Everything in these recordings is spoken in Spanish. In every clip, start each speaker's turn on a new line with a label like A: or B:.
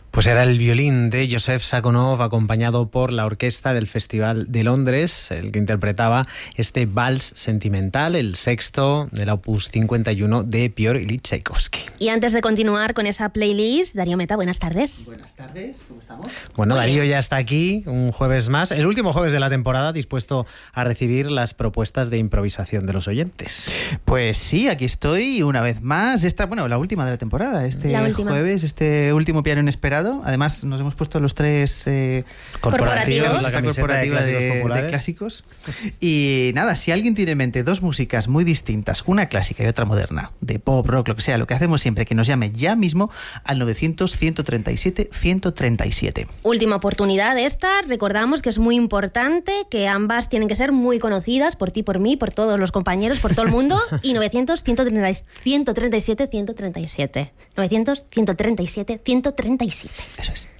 A: Pues era el violín de Joseph Sakhonov, acompañado por la orquesta del Festival de Londres, el que interpretaba este vals sentimental, el sexto del Opus 51 de Piotr Ilich Tchaikovsky.
B: Y antes de continuar con esa playlist, Darío Meta, buenas tardes.
C: Buenas tardes, ¿cómo estamos?
A: Bueno, Darío ya está aquí, un jueves más, el último jueves de la temporada, dispuesto a recibir las propuestas de improvisación de los oyentes.
C: Pues sí, aquí estoy una vez más. La última de la temporada, jueves, este último piano inesperado. Además, nos hemos puesto los tres
B: corporativos,
A: la camiseta
C: corporativa
A: de
C: de clásicos. Y nada, si alguien tiene en mente dos músicas muy distintas, una clásica y otra moderna, de pop, rock, lo que sea, lo que hacemos siempre, que nos llame ya mismo al 900-137-137.
B: Última oportunidad esta. Recordamos que es muy importante, que ambas tienen que ser muy conocidas por ti, por mí, por todos los compañeros, por todo el mundo. Y 900-137-137. 900-137-137.
C: Eso es.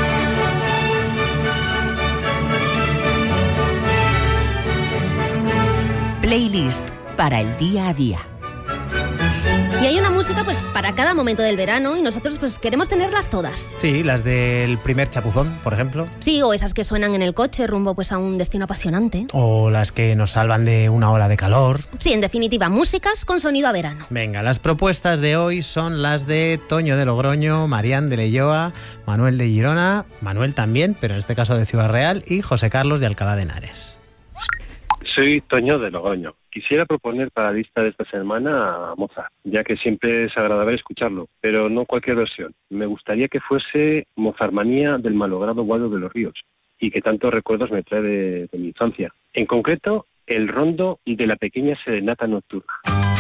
D: Playlist para el día a día.
B: Y hay una música pues para cada momento del verano y nosotros pues queremos tenerlas todas.
A: Sí, las del primer chapuzón, por ejemplo.
B: Sí, o esas que suenan en el coche rumbo pues a un destino apasionante.
A: O las que nos salvan de una ola de calor.
B: Sí, en definitiva, músicas con sonido a verano.
A: Venga, las propuestas de hoy son las de Toño de Logroño, Marián de Leioa, Manuel de Girona, Manuel también, pero en este caso de Ciudad Real, y José Carlos de Alcalá de Henares.
E: Soy Toño de Logroño. Quisiera proponer para la lista de esta semana a Mozart, ya que siempre es agradable escucharlo, pero no cualquier versión. Me gustaría que fuese Mozartmanía del malogrado Guado de los Ríos, y que tantos recuerdos me trae de mi infancia. En concreto, el rondo de la pequeña serenata nocturna.